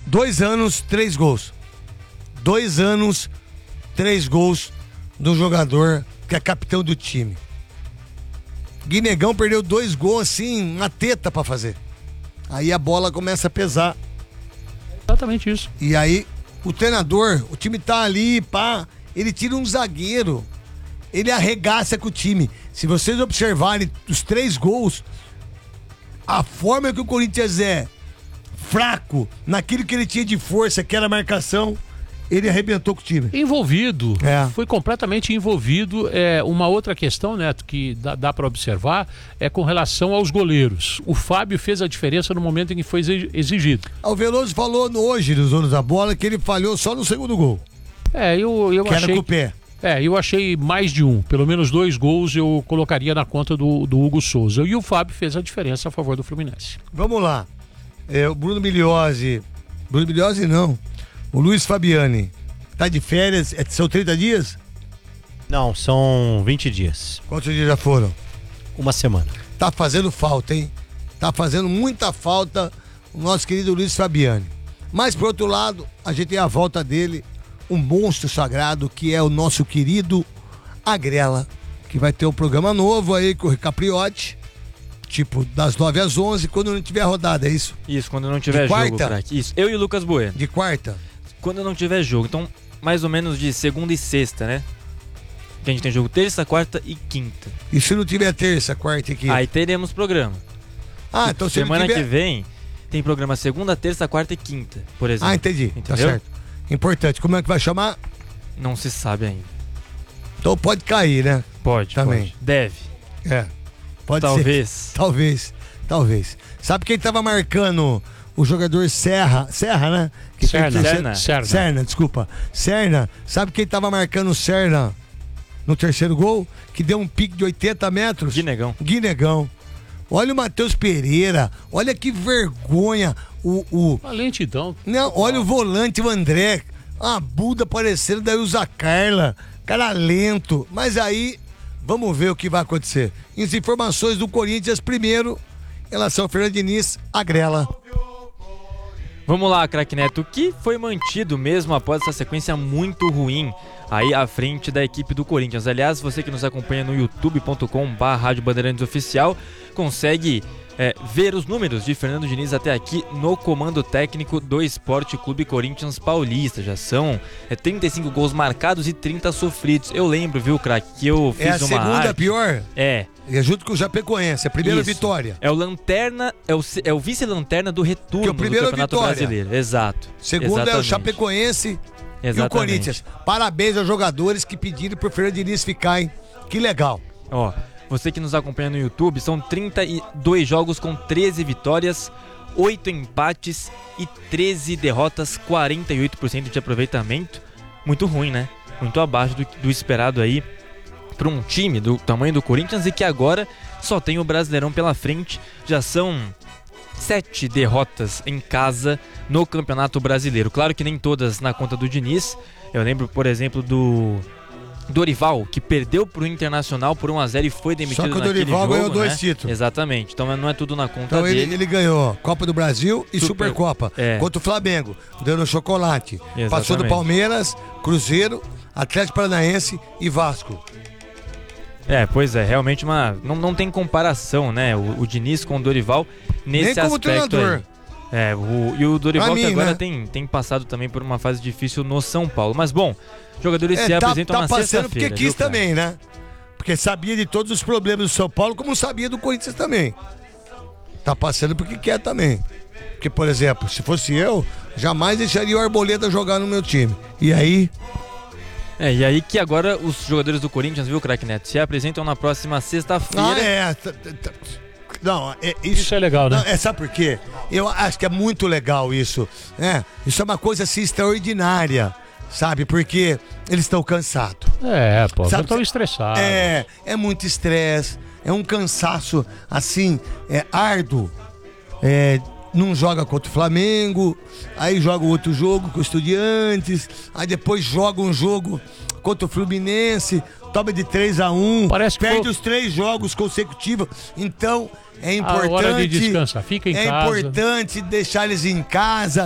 2 anos, 3 gols. 2 anos, 3 gols do jogador que é capitão do time. Guinegão perdeu 2 gols assim, uma teta pra fazer. Aí a bola começa a pesar. Exatamente isso. E aí o treinador, o time tá ali, pá, ele tira um zagueiro. Ele arregaça com o time. Se vocês observarem os 3 gols, a forma que o Corinthians é fraco naquilo que ele tinha de força, que era a marcação, ele arrebentou com o time. Envolvido, foi completamente envolvido. Uma outra questão, Neto, que dá para observar é com relação aos goleiros. O Fábio fez a diferença no momento em que foi exigido. O Veloso falou hoje nos Donos da Bola que ele falhou só no segundo gol. Eu que achei era com o pé. Eu achei mais de um, pelo menos 2 gols eu colocaria na conta do Hugo Souza. E o Fábio fez a diferença a favor do Fluminense. Vamos lá. O Bruno Migliozzi não. O Luiz Fabiani tá de férias, são 30 dias? Não, são 20 dias. Quantos dias já foram? 1 semana. Tá fazendo falta, hein? Tá fazendo muita falta o nosso querido Luiz Fabiani. Mas, por outro lado, a gente tem a volta dele, um monstro sagrado, que é o nosso querido Agrela, que vai ter um programa novo aí com o Capriotti, tipo, das 9 às 11, quando não tiver rodada, é isso? Isso, quando não tiver jogo, craque. Isso, eu e o Lucas Bueno. De quarta? Quando não tiver jogo, então mais ou menos de segunda e sexta, né? Que a gente tem jogo terça, quarta e quinta. E se não tiver terça, quarta e quinta? Aí teremos programa. Então semana que vem tem programa segunda, terça, quarta e quinta, por exemplo. Entendi. Entendeu? Tá certo. Importante. Como é que vai chamar? Não se sabe ainda. Então pode cair, né? Pode. Também. Pode. Deve. Pode Talvez. ser. Talvez. Sabe quem tava marcando o jogador Serra, né? Serna, desculpa. Serna. Sabe quem tava marcando o Serna no terceiro gol? Que deu um pique de 80 metros? Guinegão. Olha o Matheus Pereira. Olha que vergonha. A lentidão. Não, olha o volante, o André. A Buda aparecendo, daí usa a Carla. Cara lento. Mas aí, vamos ver o que vai acontecer. As informações do Corinthians, primeiro, em relação ao Fernando Diniz, Agrela. Vamos lá, craque Neto, o que foi mantido mesmo após essa sequência muito ruim aí à frente da equipe do Corinthians? Aliás, você que nos acompanha no youtube.com/RádioBandeirantes-Oficial consegue ver os números de Fernando Diniz até aqui no comando técnico do Esporte Clube Corinthians Paulista. Já são 35 gols marcados e 30 sofridos. Eu lembro, viu, craque, que eu fiz uma arte. É a segunda pior? É junto com o Chapecoense, a primeira vitória. É o lanterna, é o vice-lanterna do retorno do Campeonato Brasileiro. Exato. Segundo é o Chapecoense e o Corinthians. Parabéns aos jogadores que pediram pro Fernando Diniz ficar, hein? Que legal. Você que nos acompanha no YouTube, são 32 jogos com 13 vitórias, 8 empates e 13 derrotas, 48% de aproveitamento. Muito ruim, né? Muito abaixo do esperado aí para um time do tamanho do Corinthians e que agora só tem o Brasileirão pela frente. Já são 7 derrotas em casa no Campeonato Brasileiro. Claro que nem todas na conta do Diniz. Eu lembro, por exemplo, do Dorival, que perdeu pro Internacional por 1-0 e foi demitido naquele jogo. Só que o Dorival ganhou 2 títulos. Exatamente, então não é tudo na conta dele. Então ele ganhou Copa do Brasil e Supercopa contra o Flamengo, dando chocolate. Exatamente. Passou do Palmeiras, Cruzeiro, Atlético Paranaense e Vasco. Pois é, realmente não tem comparação, né? O Diniz com o Dorival nesse nem como aspecto treinador. E o Dorival que agora né? tem passado também por uma fase difícil no São Paulo. Mas bom, jogadores se apresentam na sexta-feira. Tá passando porque quis também, né? Porque sabia de todos os problemas do São Paulo, como sabia do Corinthians também. Tá passando porque quer também. Porque, por exemplo, se fosse eu, jamais deixaria o Arboleda jogar no meu time. E aí... E aí que agora os jogadores do Corinthians, viu, craque Neto, se apresentam na próxima sexta-feira. Não, isso é legal, né? Não, sabe por quê? Eu acho que é muito legal isso. Isso é uma coisa assim extraordinária, sabe? Porque eles estão cansados. Estão estressados. É muito estresse, é um cansaço assim, árduo. Não joga contra o Flamengo, aí joga outro jogo com o Estudiantes, aí depois joga um jogo contra o Fluminense, toma de 3-1, perde os 3 jogos consecutivos. Então é importante, a hora de descansar, fica em casa. É importante deixar eles em casa,